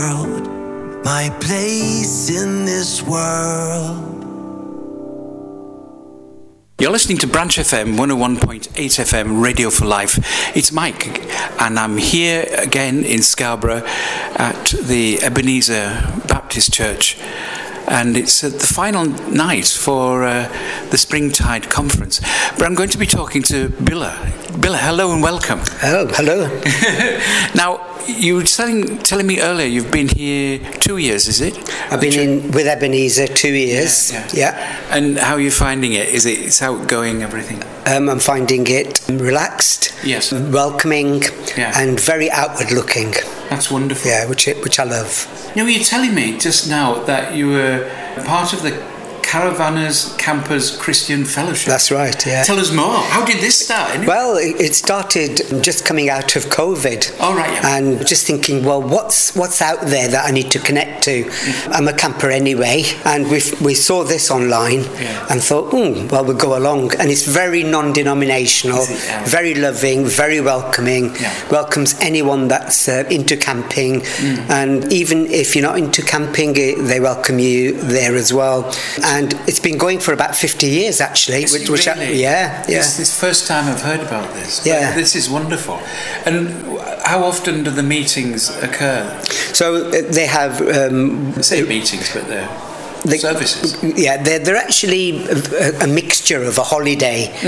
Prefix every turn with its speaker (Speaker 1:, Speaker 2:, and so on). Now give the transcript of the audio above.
Speaker 1: My place in this world.
Speaker 2: You're listening to Branch FM 101.8 FM Radio for Life. It's Mike, and I'm here again in Scarborough at the Ebenezer Baptist Church. And it's the final night for the Springtide Conference. But I'm going to be talking to Billa. Billa, hello and welcome.
Speaker 3: Oh, hello.
Speaker 2: Now, you were telling me earlier you've been here 2 years, is it?
Speaker 3: I've been in with Ebenezer 2 years. Yeah.
Speaker 2: And how are you finding it? It's outgoing, everything?
Speaker 3: I'm finding it relaxed,
Speaker 2: yes,
Speaker 3: welcoming, and very outward looking.
Speaker 2: That's wonderful.
Speaker 3: Yeah, which I love.
Speaker 2: You know, you're telling me just now that you were part of the Caravanners Campers Christian Fellowship.
Speaker 3: That's right, yeah.
Speaker 2: Tell us more. How did this start? Anyway?
Speaker 3: Well, it started just coming out of COVID.
Speaker 2: Oh, right, yeah.
Speaker 3: And just thinking, well, what's out there that I need to connect to? Yeah. I'm a camper anyway, and we saw this online and thought, well, we'll go along. And it's very non-denominational, very loving, very welcoming, welcomes anyone that's into camping. And even if you're not into camping, they welcome you there as well. And it's been going for about 50 years, actually.
Speaker 2: Really? It's the first time I've heard about this. Yeah. This is wonderful. And how often do the meetings occur?
Speaker 3: So they have...
Speaker 2: say meetings, but they're... services.
Speaker 3: Yeah, they're actually a mixture of a holiday